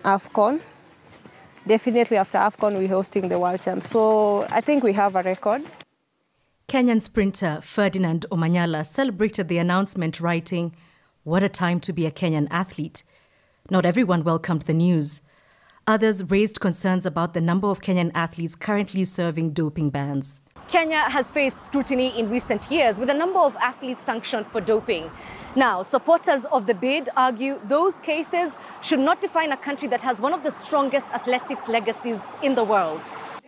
AFCON. Definitely after AFCON, we're hosting the World Champs. So I think we have a record. Kenyan sprinter Ferdinand Omanyala celebrated the announcement, writing, "What a time to be a Kenyan athlete." Not everyone welcomed the news. Others raised concerns about the number of Kenyan athletes currently serving doping bans. Kenya has faced scrutiny in recent years with a number of athletes sanctioned for doping. Now, supporters of the bid argue those cases should not define a country that has one of the strongest athletics legacies in the world.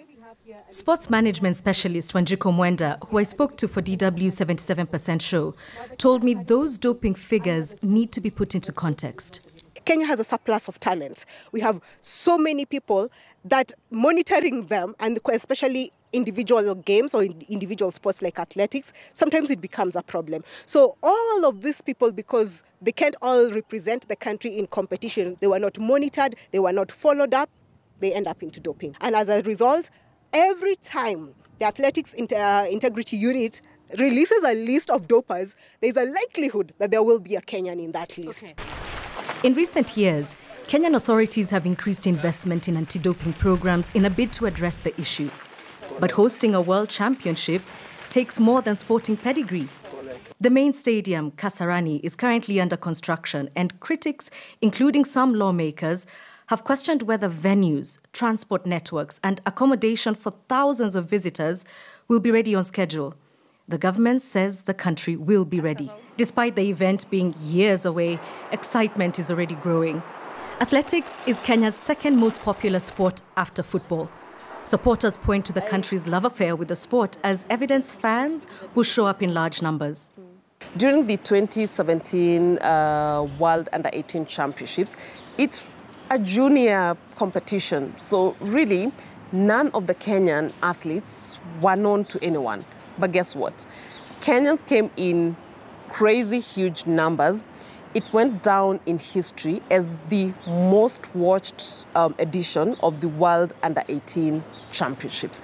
Sports management specialist Wanjiko Mwenda, who I spoke to for DW 77% show, told me those doping figures need to be put into context. Kenya has a surplus of talent. We have so many people that monitoring them, and especially individual games or individual sports like athletics, sometimes it becomes a problem. So all of these people, because they can't all represent the country in competition, they were not monitored, they were not followed up, they end up into doping. And as a result, every time the Athletics Integrity Unit releases a list of dopers, there's a likelihood that there will be a Kenyan in that list. Okay. In recent years, Kenyan authorities have increased investment in anti-doping programs in a bid to address the issue. But hosting a world championship takes more than sporting pedigree. The main stadium, Kasarani, is currently under construction, and critics, including some lawmakers, have questioned whether venues, transport networks, and accommodation for thousands of visitors will be ready on schedule. The government says the country will be ready. Despite the event being years away, excitement is already growing. Athletics is Kenya's second most popular sport after football. Supporters point to the country's love affair with the sport as evidence fans will show up in large numbers. During the 2017 World Under-18 Championships, it's a junior competition. So really, none of the Kenyan athletes were known to anyone. But guess what? Kenyans came in crazy huge numbers. It went down in history as the most watched edition of the World Under-18 Championships.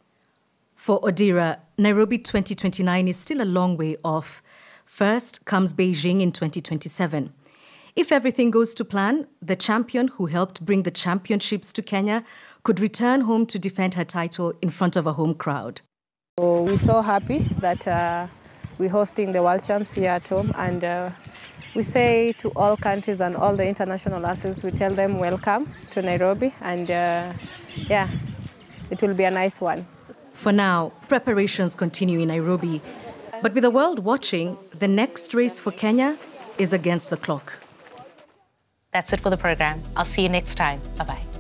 For Odira, Nairobi 2029 is still a long way off. First comes Beijing in 2027. If everything goes to plan, the champion who helped bring the championships to Kenya could return home to defend her title in front of a home crowd. So we're so happy that we're hosting the World Champs here at home, and we say to all countries and all the international athletes, we tell them welcome to Nairobi, and yeah, it will be a nice one. For now, preparations continue in Nairobi, but with the world watching, the next race for Kenya is against the clock. That's it for the program. I'll see you next time. Bye-bye.